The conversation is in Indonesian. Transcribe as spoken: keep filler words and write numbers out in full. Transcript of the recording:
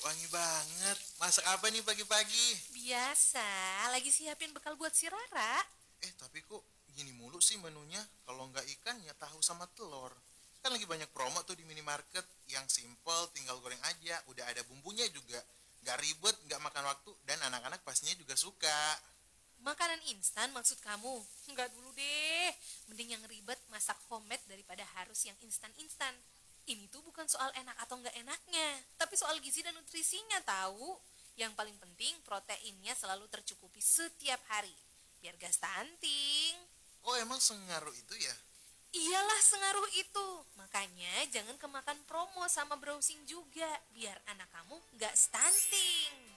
Wangi banget. Masak apa nih pagi-pagi? Biasa, lagi siapin bekal buat si Rara. Eh, tapi kok gini mulu sih menunya? Kalau nggak ikan ya tahu sama telur. Kan lagi banyak promo tuh di minimarket yang simple, tinggal goreng aja. Udah ada bumbunya juga. Nggak ribet, nggak makan waktu, dan anak-anak pastinya juga suka. Makanan instan maksud kamu? Enggak dulu deh. Mending yang ribet masak homemade daripada harus yang instan-instan. Ini tuh bukan soal enak atau enggak enaknya, tapi soal gizi dan nutrisinya tahu. Yang paling penting proteinnya selalu tercukupi setiap hari. Biar gak stunting. Oh, emang sengaruh itu ya? Iyalah sengaruh itu. Makanya jangan kemakan promo sama browsing juga. Biar anak kamu gak stunting.